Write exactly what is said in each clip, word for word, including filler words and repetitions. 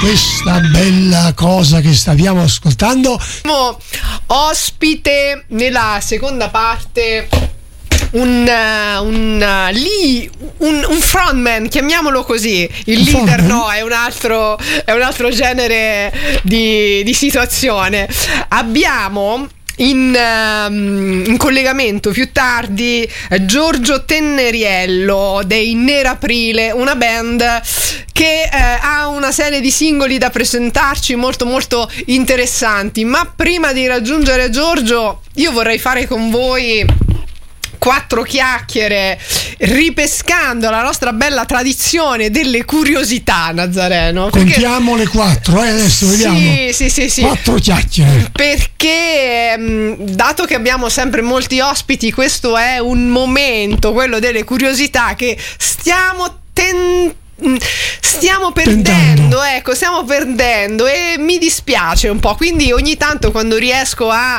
questa bella cosa che stiamo ascoltando. Ospite nella seconda parte un, un, lì, un, un frontman, chiamiamolo così. Il un leader frontman? no, è un altro, è un altro genere di, di situazione. Abbiamo In, um, in collegamento più tardi eh, Giorgio Tenneriello dei Neraprile, una band che eh, ha una serie di singoli da presentarci molto molto interessanti. Ma prima di raggiungere Giorgio, io vorrei fare con voi quattro chiacchiere ripescando la nostra bella tradizione delle curiosità, Nazareno. Perché... Contiamo le quattro, eh, adesso vediamo. Sì, sì, sì, sì. Quattro chiacchiere. Perché mh, dato che abbiamo sempre molti ospiti, questo è un momento, quello delle curiosità, che stiamo tentando stiamo perdendo, Tentando. ecco, stiamo perdendo e mi dispiace un po', quindi ogni tanto quando riesco a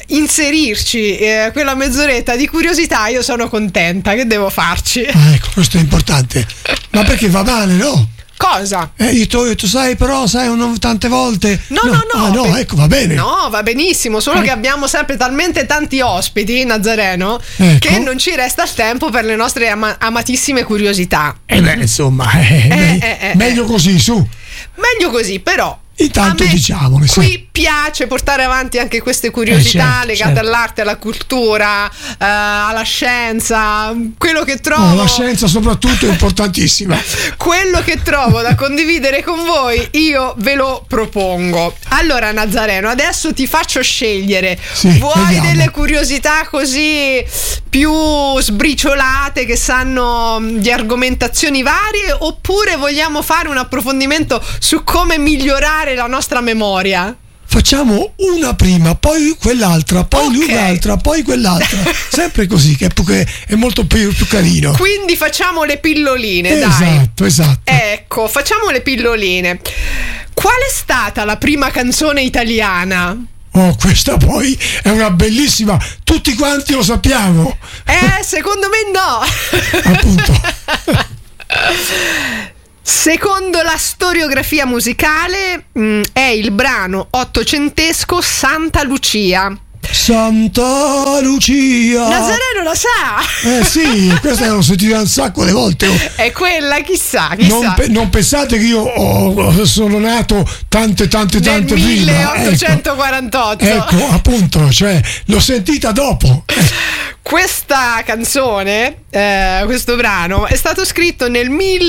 inserirci eh, quella mezz'oretta di curiosità io sono contenta. Che devo farci? Ah, ecco, questo è importante. Ma perché va male, no? Cosa? Eh, io tu, tu sai, però, sai, uno, tante volte. No, no, no. Ah, no, per... ecco, va bene. No, va benissimo, solo Eh. che abbiamo sempre talmente tanti ospiti, Nazareno, Ecco. che non ci resta il tempo per le nostre ama- amatissime curiosità. Eh beh, insomma, eh, me- eh, eh, meglio così, su. Meglio così, però. Intanto a me diciamole, sì. qui piace portare avanti anche queste curiosità Eh, certo, legate certo. all'arte, alla cultura, eh, alla scienza, quello che trovo. No, la scienza soprattutto è importantissima. Quello che trovo da condividere con voi io ve lo propongo. Allora, Nazareno, adesso ti faccio scegliere. Sì, Vuoi vediamo. delle curiosità così più sbriciolate, che sanno di argomentazioni varie, oppure vogliamo fare un approfondimento su come migliorare la nostra memoria? Facciamo una prima, poi quell'altra, poi Ok. un'altra, poi quell'altra. Sempre così, che è, pu- che è molto più, più carino. Quindi facciamo le pilloline, dai. Esatto, esatto. Ecco, facciamo le pilloline. Qual è stata la prima canzone italiana? Oh, questa poi è una bellissima, tutti quanti lo sappiamo. Eh, secondo me no. Appunto. Secondo la storiografia musicale mh, è il brano ottocentesco Santa Lucia. Santa Lucia. Nazareno lo sa. Eh sì, questa l'ho sentita un sacco di volte. Oh. È quella, chissà, chissà. Non, pe- non pensate che io ho- sono nato tante tante Nel tante prima. milleottocentoquarantotto. Ecco, ecco, appunto, cioè l'ho sentita dopo. Questa canzone, eh, questo brano, è stato scritto nel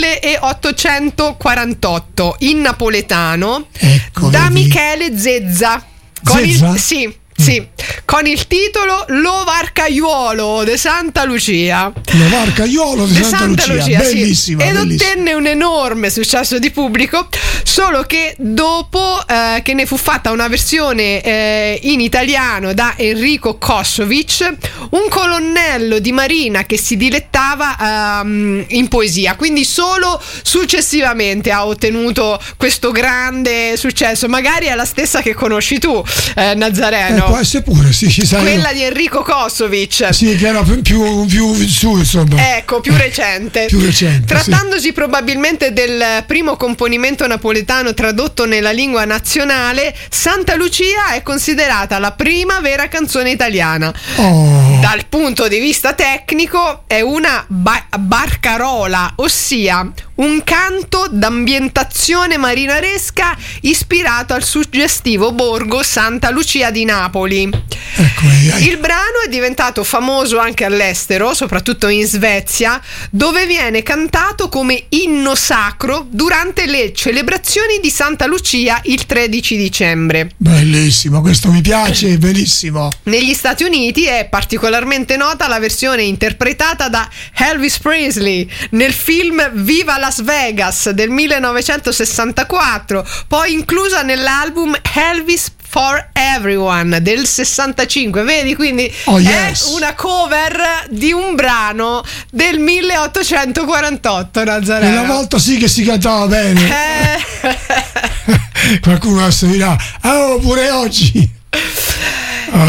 milleottocentoquarantotto in napoletano Ecco, da vedi? Michele Zezza. Con Zezza? il, sì, sì, con il titolo Lo Varcaiuolo de Santa Lucia. La Varcaiuolo di De Santa, Santa Lucia, Lucia, sì. bellissima, Ed bellissima. ottenne un enorme successo di pubblico, solo che dopo eh, che ne fu fatta una versione eh, in italiano da Enrico Kossovic, un colonnello di marina che si dilettava ehm, in poesia, quindi solo successivamente ha ottenuto questo grande successo. Magari è la stessa che conosci tu, eh, Nazareno. Eh, può essere pure, sì, ci sai. Quella di Enrico Kossovic. Sì, che era più, più, più su, insomma. Ecco, più recente. Più recente, Trattandosi sì. probabilmente del primo componimento napoletano tradotto nella lingua nazionale, Santa Lucia è considerata la prima vera canzone italiana. Oh. Dal punto di vista tecnico è una ba- barcarola, ossia un canto d'ambientazione marinaresca ispirato al suggestivo borgo Santa Lucia di Napoli. Ecco, eh, Il brano è diventato famoso anche all'estero, soprattutto in Svezia, dove viene cantato come inno sacro durante le celebrazioni di Santa Lucia il tredici dicembre. bellissimo, questo mi piace, bellissimo. Negli Stati Uniti è particolarmente nota la versione interpretata da Elvis Presley nel film Viva Las Vegas del millenovecentosessantaquattro, poi inclusa nell'album Elvis for Everyone del sessantacinque. Vedi, quindi Oh, yes. è una cover di un brano del milleottocentoquarantotto, Nazareno. Una volta sì che si cantava bene. Eh. Qualcuno adesso dirà, ah, oh, pure oggi. E adesso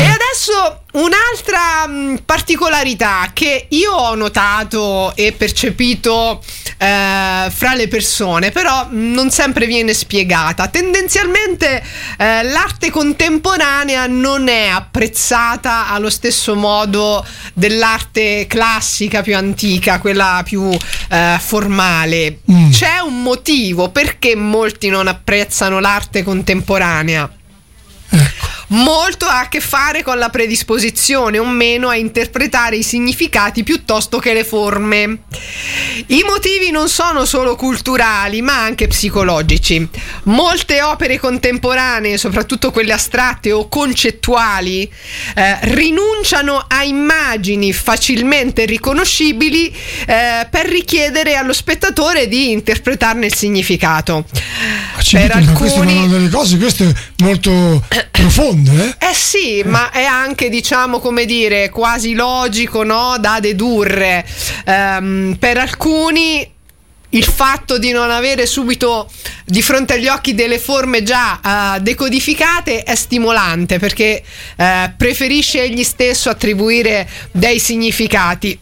Adesso un'altra mh, particolarità che io ho notato e percepito eh, fra le persone, però non sempre viene spiegata. Tendenzialmente eh, l'arte contemporanea non è apprezzata allo stesso modo dell'arte classica più antica, quella più eh, formale. Mm. C'è un motivo perché molti non apprezzano l'arte contemporanea. Ecco. Molto ha a che fare con la predisposizione o meno a interpretare i significati piuttosto che le forme. I motivi non sono solo culturali, ma anche psicologici. Molte opere contemporanee, soprattutto quelle astratte o concettuali, eh, rinunciano a immagini facilmente riconoscibili eh, per richiedere allo spettatore di interpretarne il significato. Per alcuni... Ma queste sono delle cose, queste molto profonde. Eh? eh sì, eh. ma è anche, diciamo, come dire, quasi logico, no? Da dedurre. Um, per alcuni il fatto di non avere subito di fronte agli occhi delle forme già uh, decodificate è stimolante, perché uh, preferisce egli stesso attribuire dei significati,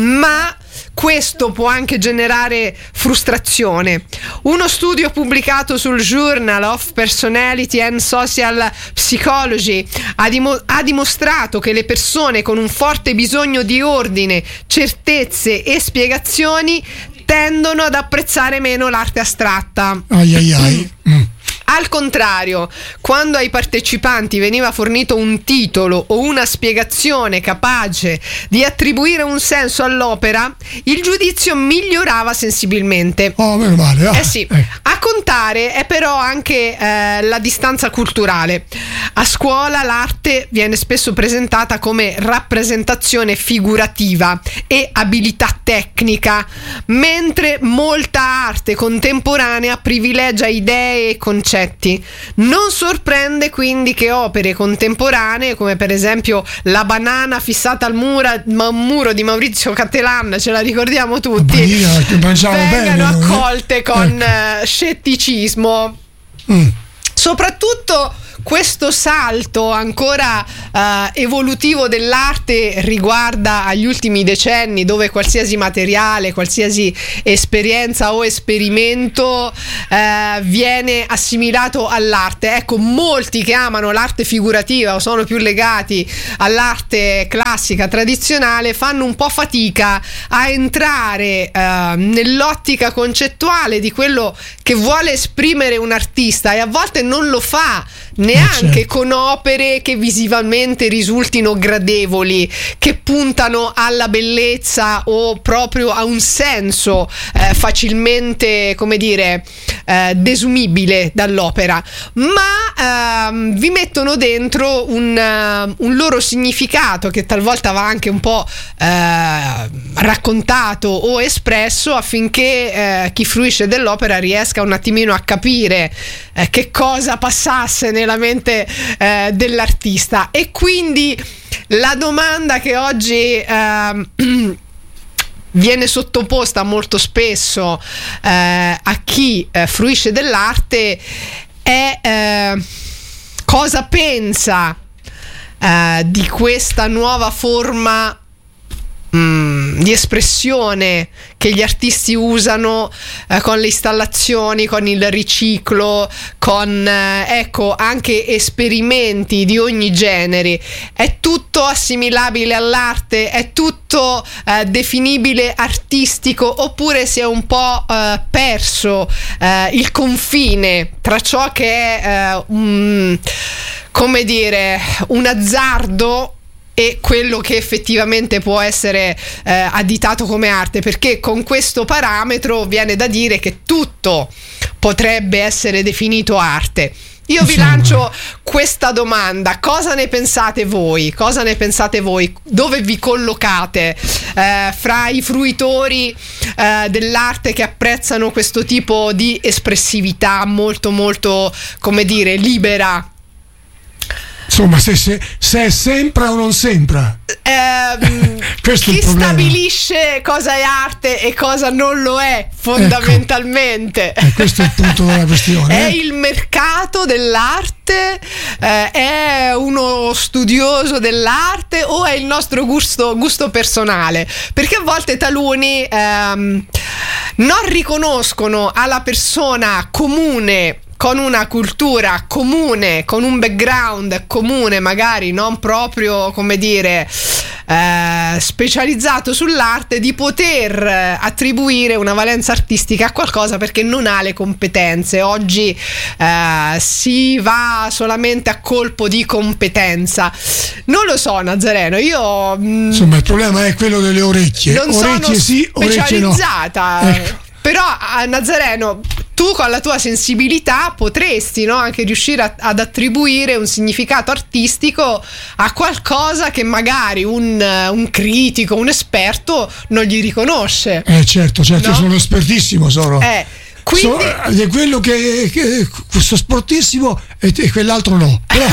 ma questo può anche generare frustrazione. Uno studio pubblicato sul Journal of Personality and Social Psychology ha, dim- ha dimostrato che le persone con un forte bisogno di ordine, certezze e spiegazioni tendono ad apprezzare meno l'arte astratta. Ai ai ai. Mm. Al contrario, quando ai partecipanti veniva fornito un titolo o una spiegazione capace di attribuire un senso all'opera, il giudizio migliorava sensibilmente. Oh, meno male. Ah, eh sì. eh. A contare è però anche eh, la distanza culturale. A scuola l'arte viene spesso presentata come rappresentazione figurativa e abilità tecnica, mentre molta arte contemporanea privilegia idee e concetti. Non sorprende quindi che opere contemporanee, come per esempio La banana fissata al mura, ma, muro di Maurizio Cattelan, ce la ricordiamo tutti, vengano bene, accolte eh? con ecco. scetticismo. Mm. Soprattutto questo salto ancora uh, evolutivo dell'arte riguarda agli ultimi decenni, dove qualsiasi materiale, qualsiasi esperienza o esperimento uh, viene assimilato all'arte. Ecco, molti che amano l'arte figurativa o sono più legati all'arte classica tradizionale fanno un po' fatica a entrare uh, nell'ottica concettuale di quello che vuole esprimere un artista, e a volte non lo fa neanche certo. con opere che visivamente risultino gradevoli, che puntano alla bellezza o proprio a un senso eh, facilmente, come dire, eh, desumibile dall'opera, ma ehm, vi mettono dentro un, uh, un loro significato che talvolta va anche un po' eh, raccontato o espresso, affinché eh, chi fruisce dell'opera riesca un attimino a capire eh, che cosa passasse nella mente eh, dell'artista. E quindi la domanda che oggi eh, viene sottoposta molto spesso eh, a chi eh, fruisce dell'arte è eh, cosa pensa eh, di questa nuova forma Mm, di espressione che gli artisti usano eh, con le installazioni, con il riciclo, con eh, ecco anche esperimenti di ogni genere. È tutto assimilabile all'arte? È tutto eh, definibile artistico? Oppure si è un po' eh, perso eh, il confine tra ciò che è eh, un, come dire, un azzardo e quello che effettivamente può essere eh, additato come arte? Perché con questo parametro viene da dire che tutto potrebbe essere definito arte. Io vi lancio questa domanda: cosa ne pensate voi? Cosa ne pensate voi? Dove vi collocate eh, fra i fruitori eh, dell'arte che apprezzano questo tipo di espressività molto molto, come dire, libera? Insomma, se, se, se è sempre o non sempre. Ehm, Questo è chi il problema. stabilisce cosa è arte e cosa non lo è, fondamentalmente? Ecco. E questo è il punto della questione. È eh? il mercato dell'arte? Eh, è uno studioso dell'arte o è il nostro gusto, gusto personale? Perché a volte taluni ehm, non riconoscono alla persona comune, con una cultura comune, con un background comune, magari non proprio, come dire, eh, specializzato sull'arte, di poter attribuire una valenza artistica a qualcosa perché non ha le competenze. Oggi eh, si va solamente a colpo di competenza. Non lo so, Nazareno, io mh, insomma il problema è quello delle orecchie. non orecchie sono sì, orecchie no. specializzata. Ecco. Però a Nazareno, tu con la tua sensibilità potresti, no, anche riuscire a, ad attribuire un significato artistico a qualcosa che magari un, un critico, un esperto non gli riconosce. Eh certo, certo, no? sono espertissimo, sono. Eh, quindi So, è quello che, che questo sportissimo e, e quell'altro no. Però,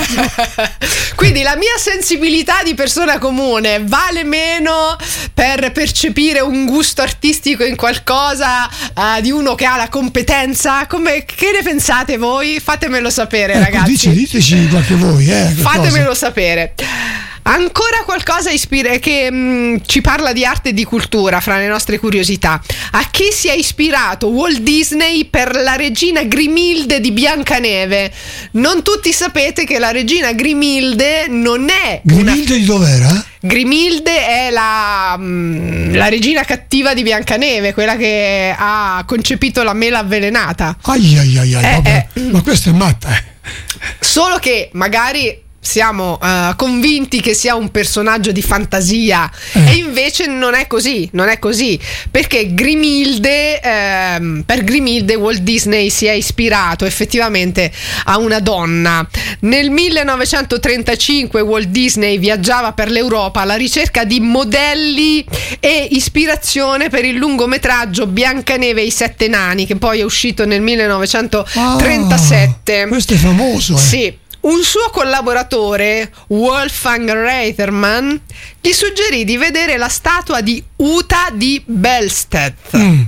quindi la mia sensibilità di persona comune vale meno per percepire un gusto artistico in qualcosa uh, di uno che ha la competenza. Come, che ne pensate voi? Fatemelo sapere, ecco, ragazzi. dici, diteci qualche voi, eh, Fatemelo sapere. Ancora qualcosa ispira- che mh, ci parla di arte e di cultura fra le nostre curiosità. A chi si è ispirato Walt Disney per la regina Grimilde di Biancaneve? Non tutti sapete che la regina Grimilde non è Grimilde una... di dov'era? Grimilde è la, mh, la regina cattiva di Biancaneve, quella che ha concepito la mela avvelenata. Ai ai ai, ai Eh, vabbè. eh. Ma questa è matta, eh. Solo che magari siamo uh, convinti che sia un personaggio di fantasia eh. e invece non è così, non è così, perché Grimilde, ehm, per Grimilde Walt Disney si è ispirato effettivamente a una donna. Nel millenovecentotrentacinque Walt Disney viaggiava per l'Europa alla ricerca di modelli e ispirazione per il lungometraggio Biancaneve e i sette nani, che poi è uscito nel millenovecentotrentasette. Ah, questo è famoso, eh. Sì. Un suo collaboratore, Wolfgang Reitermann, gli suggerì di vedere la statua di Uta di Bellstedt mm.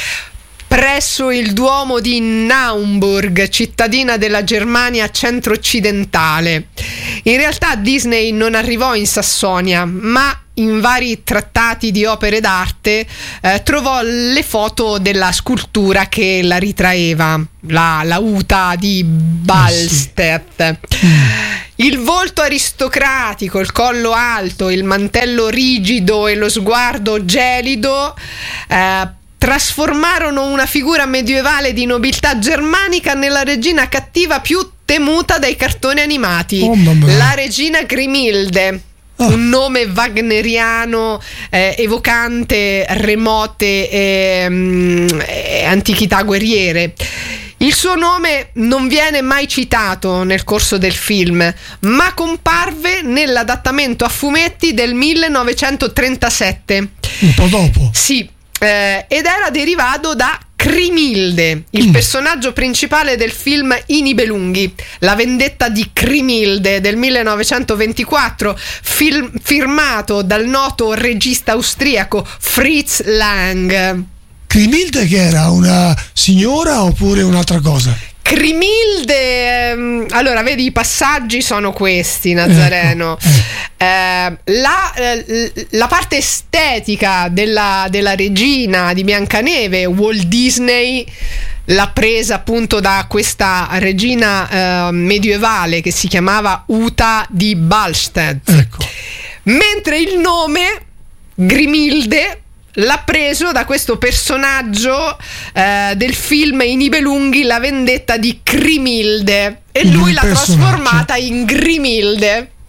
presso il Duomo di Naumburg, cittadina della Germania centro-occidentale. In realtà Disney non arrivò in Sassonia, ma in vari trattati di opere d'arte eh, trovò le foto della scultura che la ritraeva, la, la Uta di Ballstedt. Eh sì. Il volto aristocratico, il collo alto, il mantello rigido e lo sguardo gelido eh, trasformarono una figura medievale di nobiltà germanica nella regina cattiva più temuta dai cartoni animati, oh, la regina Grimilde. Un nome wagneriano eh, evocante remote eh, eh, antichità guerriere. Il suo nome non viene mai citato nel corso del film, ma comparve nell'adattamento a fumetti del millenovecentotrentasette. Un po' dopo. Sì, eh, ed era derivato da Crimilde, il mm. personaggio principale del film I Nibelunghi, La vendetta di Crimilde del millenovecentoventiquattro, film, firmato dal noto regista austriaco Fritz Lang. Crimilde che era una signora oppure un'altra cosa? Crimilde, ehm, allora vedi, i passaggi sono questi, Nazareno. Ecco. Eh, la, eh, la parte estetica della, della regina di Biancaneve, Walt Disney l'ha presa appunto da questa regina eh, medievale che si chiamava Uta di Ballstedt. Ecco. Mentre il nome Grimilde l'ha preso da questo personaggio eh, del film I Nibelunghi, La vendetta di Crimilde, e lui l'ha trasformata in Grimilde.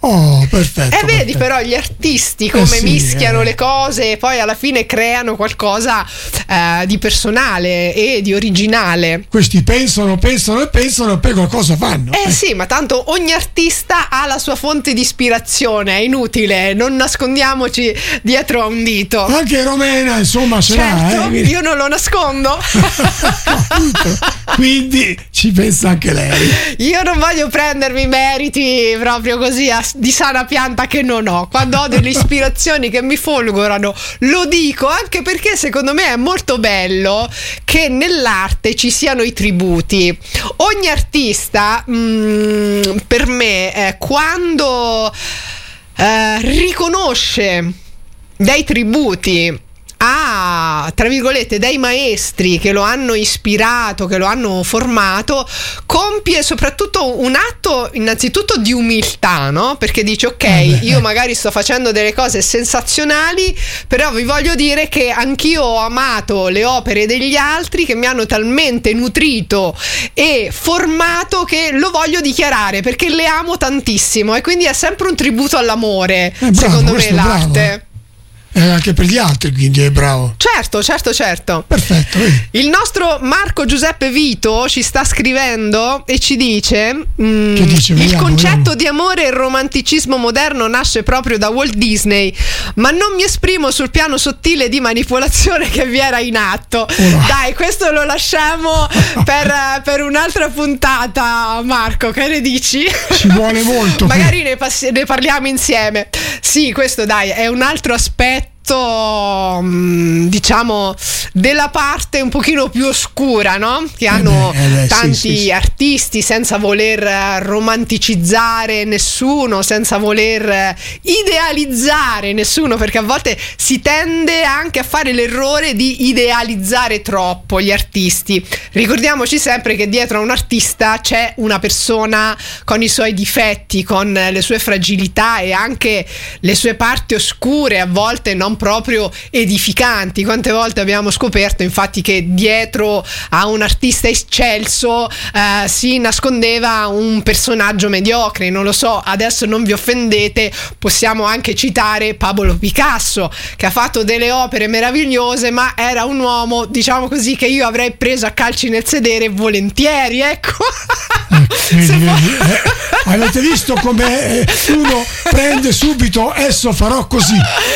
Oh, perfetto. E vedi perfetto. però gli artisti come Eh sì, mischiano eh. le cose e poi alla fine creano qualcosa eh, di personale e di originale. Questi pensano, pensano e pensano e poi qualcosa fanno. Eh sì, ma tanto ogni artista ha la sua fonte di ispirazione, è inutile, non nascondiamoci dietro a un dito. Anche Romena, insomma, ce Certo, l'ha, eh? io non lo nascondo. Quindi ci pensa anche lei. Io non voglio prendermi meriti proprio così a- di sana pianta che non ho. Quando ho delle ispirazioni che mi folgorano, lo dico, anche perché secondo me è molto bello che nell'arte ci siano i tributi. Ogni artista, mh, per me, eh, quando eh, riconosce dei tributi a, tra virgolette, dei maestri che lo hanno ispirato, che lo hanno formato, compie soprattutto un atto innanzitutto di umiltà, no? Perché dice ok, Eh beh, io eh. magari sto facendo delle cose sensazionali, però vi voglio dire che anch'io ho amato le opere degli altri che mi hanno talmente nutrito e formato che lo voglio dichiarare perché le amo tantissimo, e quindi è sempre un tributo all'amore, Eh, bravo, secondo me, questo è bravo, l'arte. eh. E anche per gli altri, quindi è bravo. Certo, certo, certo. Perfetto, vedi? Il nostro Marco Giuseppe Vito ci sta scrivendo e ci dice, mm, Che dice? il Vediamo, concetto vediamo. di amore e il romanticismo moderno nasce proprio da Walt Disney, ma non mi esprimo sul piano sottile di manipolazione che vi era in atto. Oh. Dai, questo lo lasciamo per, per un'altra puntata, Marco, che ne dici? Ci vuole molto. Magari ne, passi- ne parliamo insieme. Sì, questo dai è un altro aspetto, mh, diciamo, della parte un pochino più oscura, no? Che hanno beh, eh beh, sì, tanti sì, sì. artisti, senza voler eh, romanticizzare nessuno, senza voler eh, idealizzare nessuno, perché a volte si tende anche a fare l'errore di idealizzare troppo gli artisti. Ricordiamoci sempre che dietro a un artista c'è una persona con i suoi difetti, con le sue fragilità e anche le sue parti oscure, a volte non proprio edificanti. Quante volte abbiamo scoperto infatti che dietro a un artista eccelso eh, si nascondeva un personaggio mediocre. Non lo so, adesso non vi offendete, possiamo anche citare Pablo Picasso, che ha fatto delle opere meravigliose, ma era un uomo, diciamo così, che io avrei preso a calci nel sedere volentieri, ecco. Vedi, Se vedi, poi- eh, avete visto come eh, uno prende subito, adesso farò così.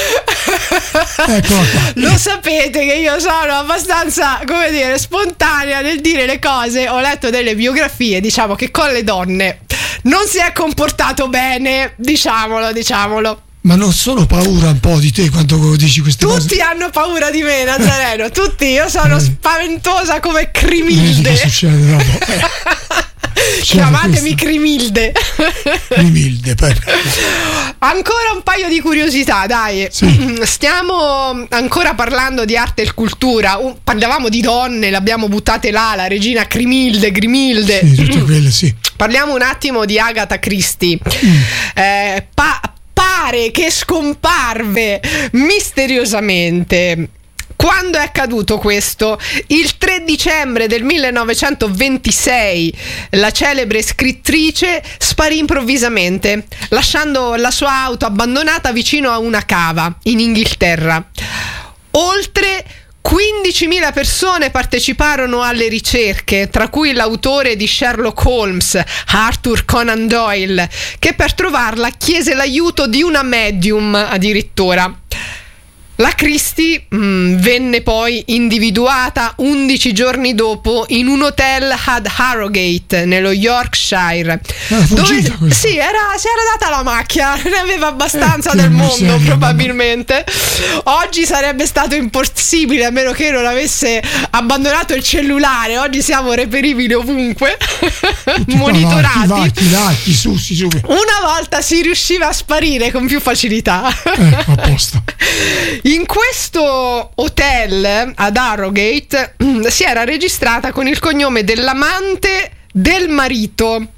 Ecco qua. Lo sapete che io sono abbastanza, come dire, spontanea nel dire le cose. Ho letto delle biografie, diciamo che con le donne non si è comportato bene, diciamolo, diciamolo. Ma non sono paura un po' di te quando dici queste cose? Tutti hanno paura di me, Nazareno, tutti. Io sono spaventosa come Vedi Crimilde. che succede dopo. Eh, Chiamatemi questo. Crimilde. Crimilde, perfetto. Ancora un paio di curiosità, dai. Sì. Stiamo ancora parlando di arte e cultura. Uh, parlavamo di donne, l'abbiamo buttate là, la regina Crimilde, Grimilde. Sì, tutte quelle, sì. Parliamo un attimo di Agatha Christie. Mm. Eh, pa- pare che scomparve misteriosamente. Quando è accaduto questo? Il tre dicembre del millenovecentoventisei la celebre scrittrice sparì improvvisamente, lasciando la sua auto abbandonata vicino a una cava in Inghilterra. Oltre quindicimila persone parteciparono alle ricerche, tra cui l'autore di Sherlock Holmes, Arthur Conan Doyle, che per trovarla chiese l'aiuto di una medium addirittura. La Christie mh, venne poi individuata undici giorni dopo in un hotel ad Harrogate, nello Yorkshire. Era fuggita dove, questa. sì, era, si era data la macchia, ne aveva abbastanza Eh, che del mondo, miseria, probabilmente. Oggi sarebbe stato impossibile, a meno che non avesse abbandonato il cellulare. Oggi siamo reperibili ovunque, monitorati. Vai, chi là, chi su, si su. Una volta si riusciva a sparire con più facilità. Ecco, a posto. In questo hotel ad Harrogate si era registrata con il cognome dell'amante del marito,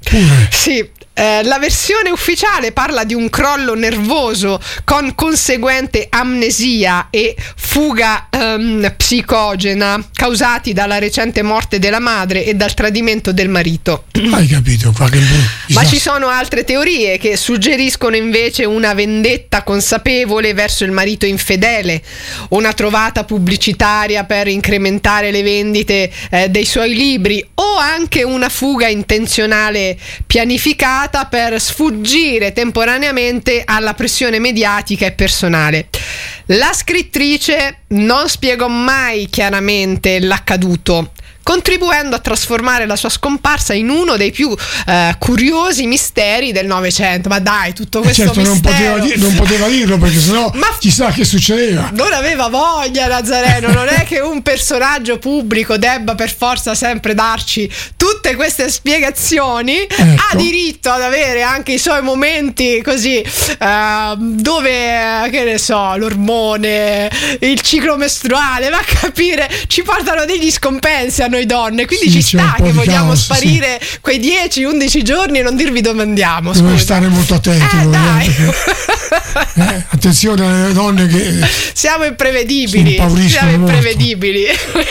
Pure. Sì. Eh, la versione ufficiale parla di un crollo nervoso con conseguente amnesia e fuga um, psicogena causati dalla recente morte della madre e dal tradimento del marito. Hai capito qua che Ma ci sono altre teorie che suggeriscono invece una vendetta consapevole verso il marito infedele, una trovata pubblicitaria per incrementare le vendite eh, dei suoi libri, o anche una fuga intenzionale pianificata per sfuggire temporaneamente alla pressione mediatica e personale. La scrittrice non spiegò mai chiaramente l'accaduto, contribuendo a trasformare la sua scomparsa in uno dei più eh, curiosi misteri del Novecento. Ma dai, tutto questo certo, mistero non poteva, dir- non poteva dirlo, perché sennò Ma chissà che succedeva. non aveva voglia Nazareno. Non è che un personaggio pubblico debba per forza sempre darci tutte queste spiegazioni. Ecco. Ha diritto ad avere anche i suoi momenti così eh, dove, che ne so, l'ormone, il ciclo mestruale, va a capire, ci portano degli scompensi a noi donne, quindi Sì, ci c'è un sta po' che di vogliamo caos, sparire sì. quei dieci undici giorni e non dirvi dove andiamo. Dobbiamo Scusa. stare molto attenti. Eh, dai. Perché, eh, attenzione alle donne che siamo imprevedibili, siamo molto. imprevedibili.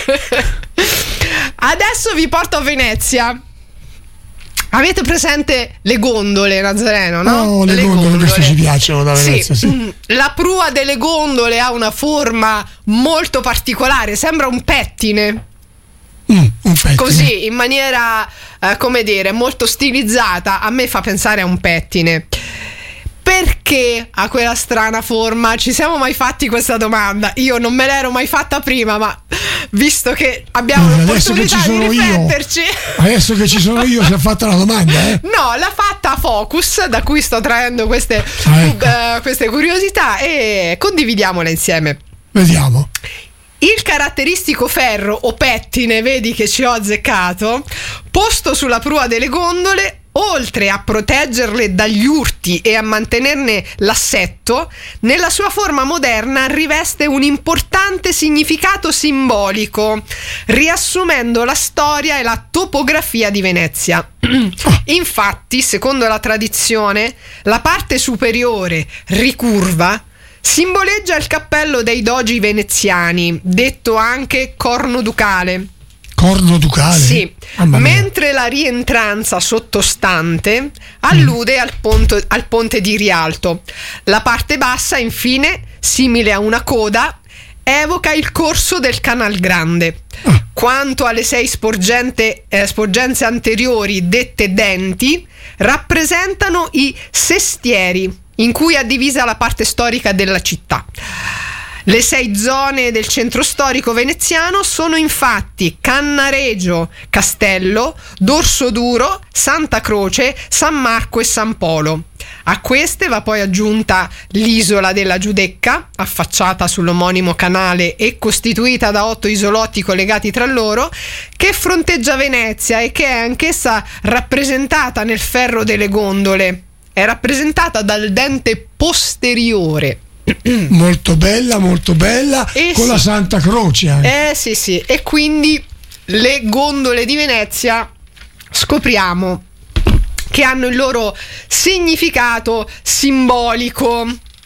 Adesso vi porto a Venezia. Avete presente le gondole, Nazareno, no? Oh, le, le gondole, gondole, queste ci piacciono da Venezia, sì. sì. La prua delle gondole ha una forma molto particolare, sembra un pettine. Mm, un pettine. Così, in maniera, eh, come dire, molto stilizzata, a me fa pensare a un pettine. Perché ha quella strana forma? Ci siamo mai fatti questa domanda? Io non me l'ero mai fatta prima, ma visto che abbiamo eh, l'opportunità di rifletterci, io, adesso che ci sono io si è fatta la domanda, eh? No, l'ha fatta a Focus, da cui sto traendo queste, ah, ecco. uh, queste curiosità, e condividiamola insieme. Vediamo. Il caratteristico ferro o pettine, vedi che ci ho azzeccato, posto sulla prua delle gondole, oltre a proteggerle dagli urti e a mantenerne l'assetto, nella sua forma moderna riveste un importante significato simbolico, riassumendo la storia e la topografia di Venezia. Infatti, secondo la tradizione, la parte superiore, ricurva, simboleggia il cappello dei dogi veneziani, detto anche corno ducale. Corno ducale? Sì, mentre la rientranza sottostante allude mm. al, ponte, al ponte di Rialto. La parte bassa, infine, simile a una coda, evoca il corso del Canal Grande. Ah. Quanto alle sei sporgente, eh, sporgenze anteriori, dette denti, rappresentano i sestieri, in cui è divisa la parte storica della città. Le sei zone del centro storico veneziano sono infatti Cannaregio, Castello, Dorsoduro, Santa Croce, San Marco e San Polo. A queste va poi aggiunta l'isola della Giudecca, affacciata sull'omonimo canale e costituita da otto isolotti collegati tra loro, che fronteggia Venezia e che è anch'essa rappresentata nel ferro delle gondole. È rappresentata dal dente posteriore. Molto bella, molto bella, eh con sì. la Santa Croce anche. Eh sì sì, e quindi le gondole di Venezia scopriamo che hanno il loro significato simbolico.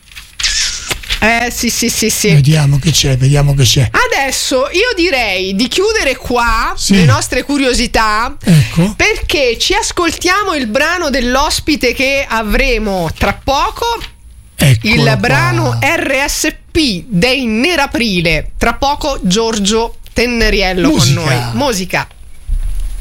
Eh sì sì sì sì. Vediamo che c'è, vediamo che c'è. Adesso io direi di chiudere qua sì. le nostre curiosità, ecco. perché ci ascoltiamo il brano dell'ospite che avremo tra poco. Eccolo il qua. brano R S P dei Neraprile. Tra poco Giorgio Tenneriello Musica. con noi. Musica.